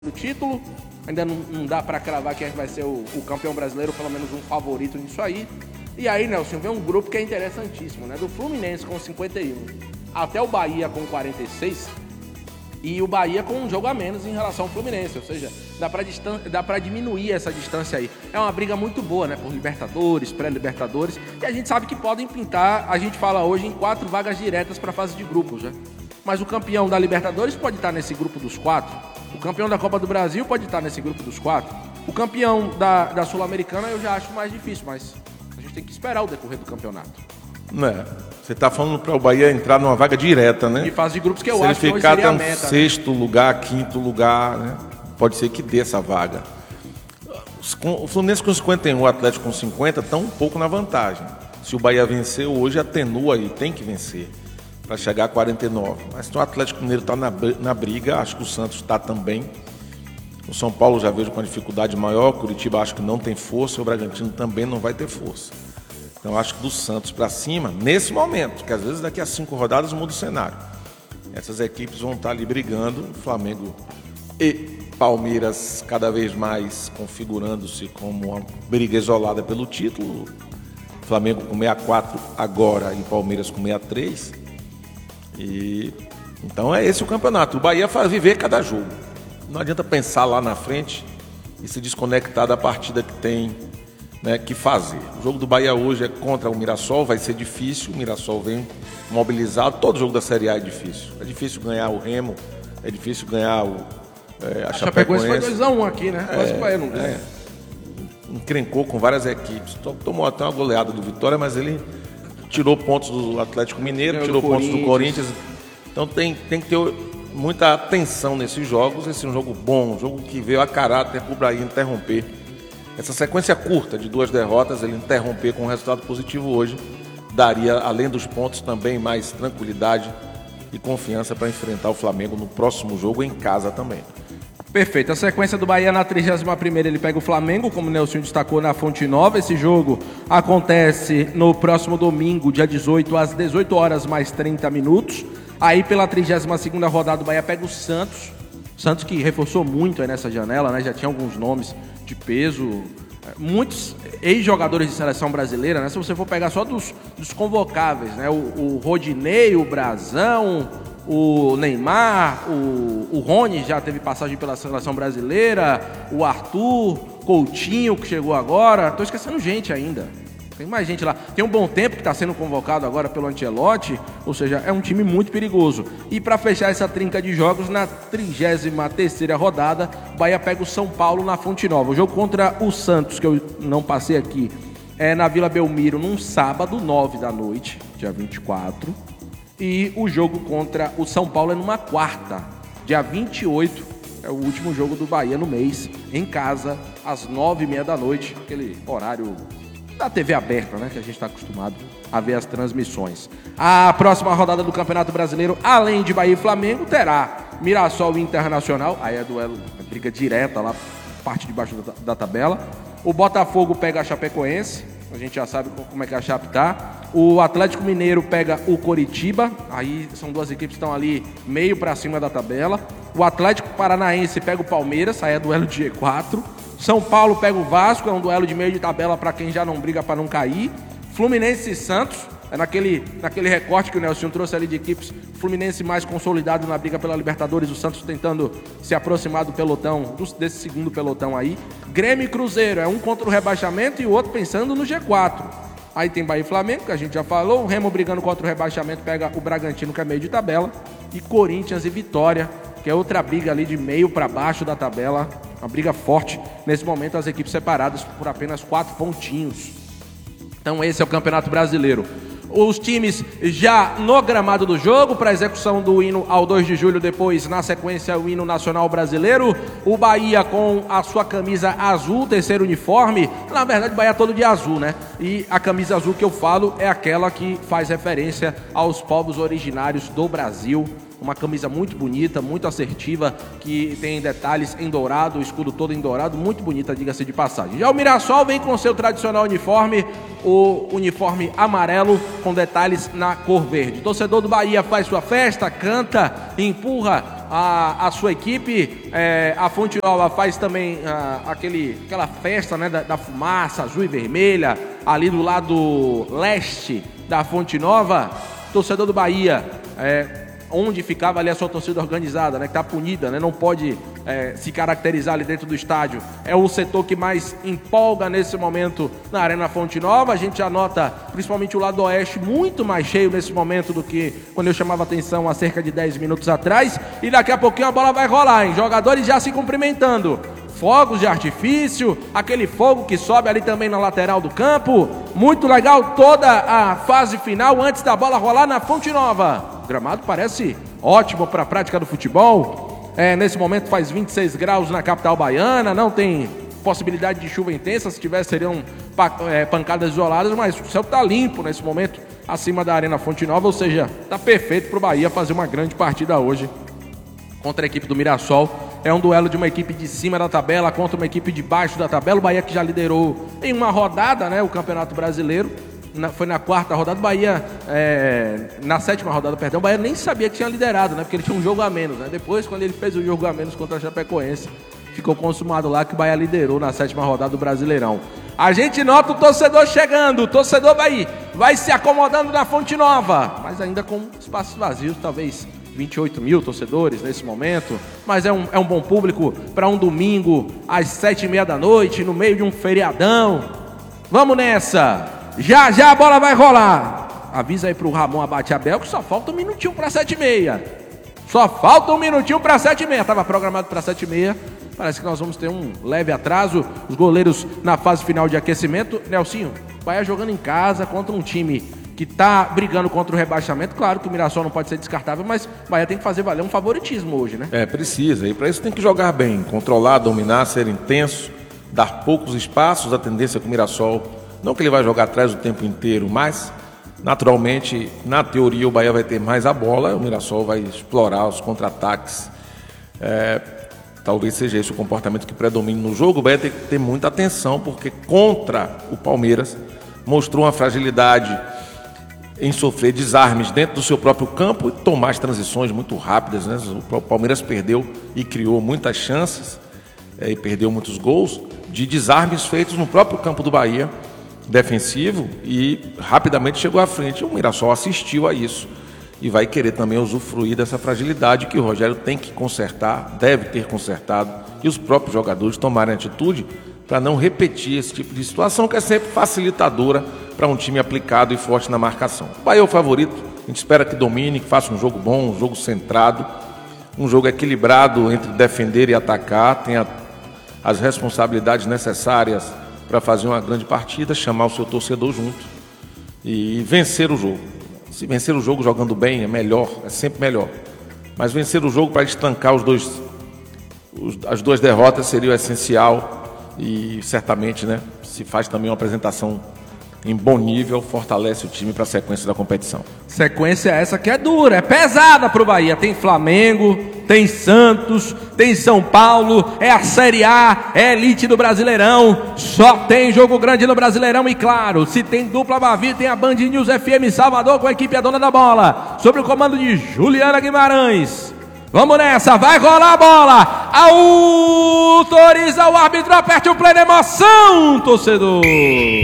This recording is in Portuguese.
do título. Ainda não dá para cravar quem vai ser o campeão brasileiro, pelo menos um favorito nisso aí. E aí, Nelson, vem um grupo que é interessantíssimo, né? Do Fluminense com 51 até o Bahia com 46 e o Bahia com um jogo a menos em relação ao Fluminense, ou seja, dá para diminuir essa distância aí. É uma briga muito boa, né? Por Libertadores, pré-Libertadores, e a gente sabe que podem pintar, a gente fala hoje em 4 vagas diretas para a fase de grupos, né? Mas o campeão da Libertadores pode estar nesse grupo dos 4, o campeão da Copa do Brasil pode estar nesse grupo dos 4, o campeão da Sul-Americana eu já acho mais difícil, mas a gente tem que esperar o decorrer do campeonato. Você está falando para o Bahia entrar numa vaga direta, né? De fase de grupos que eu Se acho que ele hoje ficar seria a até meta. sexto lugar, quinto lugar, né? Pode ser que dê essa vaga. O Fluminense com 51, o Atlético com 50 estão um pouco na vantagem. Se o Bahia vencer hoje, atenua e tem que vencer para chegar a 49. Mas se o Atlético Mineiro está na briga, acho que o Santos está também. O São Paulo já vejo com dificuldade maior, Curitiba acho que não tem força, e o Bragantino também não vai ter força. Então acho que do Santos para cima, nesse momento, que às vezes daqui a 5 rodadas muda o cenário. Essas equipes vão estar ali brigando, Flamengo e Palmeiras cada vez mais configurando-se como uma briga isolada pelo título. Flamengo com 64 agora e Palmeiras com 63. Então é esse o campeonato. O Bahia faz viver cada jogo. Não adianta pensar lá na frente e se desconectar da partida que tem, né, que fazer. O jogo do Bahia hoje é contra o Mirassol, vai ser difícil. O Mirassol vem mobilizado. Todo jogo da Série A é difícil. É difícil ganhar o Remo, é difícil ganhar a Chapecoense. Foi 2-1 aqui, né? Quase que o Bahia não ganha. Encrencou com várias equipes. Tomou até uma goleada do Vitória, mas ele tirou pontos do Atlético Mineiro, tirou pontos do Corinthians. Então tem que ter muita atenção nesses jogos. Esse é um jogo bom, um jogo que veio a caráter para o Bahia interromper. Essa sequência curta de 2 derrotas, ele interromper com um resultado positivo hoje, daria, além dos pontos, também mais tranquilidade e confiança para enfrentar o Flamengo no próximo jogo em casa também. Perfeito. A sequência do Bahia na 31ª, ele pega o Flamengo, como o Nelson destacou, na Fonte Nova. Esse jogo acontece no próximo domingo, dia 18, às 18 horas mais 30 minutos. Aí pela 32ª rodada o Bahia pega o Santos. Santos que reforçou muito aí nessa janela, né? Já tinha alguns nomes de peso. Muitos ex-jogadores de seleção brasileira, né? Se você for pegar só dos convocáveis, né? O Rodinei, o Brazão, o Neymar, o Rony já teve passagem pela seleção brasileira, o Arthur, Coutinho que chegou agora. Tô esquecendo gente ainda. Tem mais gente lá. Tem um Bom Tempo que está sendo convocado agora pelo Ancelotti, ou seja, é um time muito perigoso. E para fechar essa trinca de jogos, na 33ª rodada, o Bahia pega o São Paulo na Fonte Nova. O jogo contra o Santos, que eu não passei aqui, é na Vila Belmiro, num sábado, 9 da noite, dia 24. E o jogo contra o São Paulo é numa quarta, dia 28. É o último jogo do Bahia no mês, em casa, às 9h30 da noite, aquele horário da TV aberta, né, que a gente está acostumado a ver as transmissões. A próxima rodada do Campeonato Brasileiro, além de Bahia e Flamengo, terá Mirassol e Internacional, aí é duelo, é briga direta lá, parte de baixo da tabela. O Botafogo pega a Chapecoense, a gente já sabe como é que a Chape tá. O Atlético Mineiro pega o Coritiba, aí são duas equipes que estão ali meio para cima da tabela. O Atlético Paranaense pega o Palmeiras, aí é duelo de G4. São Paulo pega o Vasco, é um duelo de meio de tabela para quem já não briga para não cair. Fluminense e Santos, é naquele recorte que o Nelson trouxe ali de equipes. Fluminense mais consolidado na briga pela Libertadores, o Santos tentando se aproximar do pelotão, desse segundo pelotão aí. Grêmio e Cruzeiro, é um contra o rebaixamento e o outro pensando no G4. Aí tem Bahia e Flamengo, que a gente já falou. O Remo brigando contra o rebaixamento pega o Bragantino, que é meio de tabela. E Corinthians e Vitória, que é outra briga ali de meio para baixo da tabela. Uma briga forte. Nesse momento, as equipes separadas por apenas 4 pontinhos. Então esse é o Campeonato Brasileiro. Os times já no gramado do jogo, para execução do hino ao 2 de julho, depois na sequência o hino nacional brasileiro. O Bahia com a sua camisa azul, terceiro uniforme. Na verdade o Bahia é todo de azul, né? E a camisa azul que eu falo é aquela que faz referência aos povos originários do Brasil. Uma camisa muito bonita, muito assertiva, que tem detalhes em dourado, o escudo todo em dourado, muito bonita, diga-se de passagem. Já o Mirassol vem com seu tradicional uniforme, o uniforme amarelo com detalhes na cor verde. O torcedor do Bahia faz sua festa, canta, empurra a sua equipe. A Fonte Nova faz também aquela festa, né, da fumaça azul e vermelha, ali do lado leste da Fonte Nova. Torcedor do Bahia, onde ficava ali a sua torcida organizada, né, que está punida, né, não pode se caracterizar ali dentro do estádio. É o setor que mais empolga nesse momento na Arena Fonte Nova. A gente já nota, principalmente o lado oeste, muito mais cheio nesse momento do que quando eu chamava atenção há cerca de 10 minutos atrás. E daqui a pouquinho a bola vai rolar, hein? Jogadores já se cumprimentando. Fogos de artifício, aquele fogo que sobe ali também na lateral do campo. Muito legal toda a fase final antes da bola rolar na Fonte Nova. O gramado parece ótimo para a prática do futebol. Nesse momento faz 26 graus na capital baiana, não tem possibilidade de chuva intensa. Se tivesse, seriam pancadas isoladas, mas o céu está limpo nesse momento acima da Arena Fonte Nova, ou seja, está perfeito para o Bahia fazer uma grande partida hoje contra a equipe do Mirassol. É um duelo de uma equipe de cima da tabela contra uma equipe de baixo da tabela. O Bahia que já liderou em uma rodada, né, o Campeonato Brasileiro. Foi na quarta rodada. O Bahia, na sétima rodada, perdão, o Bahia nem sabia que tinha liderado, né, porque ele tinha um jogo a menos, né? Depois, quando ele fez o jogo a menos contra a Chapecoense, ficou consumado lá que o Bahia liderou na sétima rodada do Brasileirão. A gente nota o torcedor chegando, o torcedor vai se acomodando na Fonte Nova, mas ainda com espaços vazios, talvez 28 mil torcedores nesse momento, mas é um bom público para um domingo às 7h30 da noite, no meio de um feriadão. Vamos nessa! Já a bola vai rolar. Avisa aí pro Ramon Abate Abel que só falta um minutinho para 7h30. Só falta um minutinho para 7h30. Estava programado para 7h30. Parece que nós vamos ter um leve atraso. Os goleiros na fase final de aquecimento. Nelsinho, Bahia jogando em casa contra um time que está brigando contra o rebaixamento. Claro que o Mirassol não pode ser descartável, mas o Bahia tem que fazer valer um favoritismo hoje, né? Precisa. E para isso tem que jogar bem, controlar, dominar, ser intenso, dar poucos espaços. A tendência é que o Mirassol, não que ele vai jogar atrás o tempo inteiro, mas naturalmente, na teoria, o Bahia vai ter mais a bola, o Mirassol vai explorar os contra-ataques. Talvez seja esse o comportamento que predomine no jogo. O Bahia tem que ter muita atenção, porque contra o Palmeiras mostrou uma fragilidade em sofrer desarmes dentro do seu próprio campo e tomar as transições muito rápidas, né? O Palmeiras perdeu e criou muitas chances e perdeu muitos gols de desarmes feitos no próprio campo do Bahia, defensivo, e rapidamente chegou à frente. O Mirassol assistiu a isso e vai querer também usufruir dessa fragilidade que o Rogério tem que consertar, deve ter consertado, e os próprios jogadores tomarem atitude para não repetir esse tipo de situação, que é sempre facilitadora para um time aplicado e forte na marcação. O Bahia é o favorito, a gente espera que domine, que faça um jogo bom, um jogo centrado, um jogo equilibrado entre defender e atacar, tenha as responsabilidades necessárias para fazer uma grande partida, chamar o seu torcedor junto e vencer o jogo. Se vencer o jogo jogando bem é melhor, é sempre melhor. Mas vencer o jogo para estancar as duas derrotas seria o essencial, e certamente, né, se faz também uma apresentação em bom nível, fortalece o time para a sequência da competição. Sequência essa que é dura, é pesada para o Bahia. Tem Flamengo, tem Santos, tem São Paulo, é a Série A, é a elite do Brasileirão. Só tem jogo grande no Brasileirão e, claro, se tem dupla Bavi, tem a Band News FM Salvador com a equipe A Dona da Bola, sob o comando de Juliana Guimarães. Vamos nessa, vai rolar a bola. Autoriza o árbitro, aperte o play de emoção, torcedor.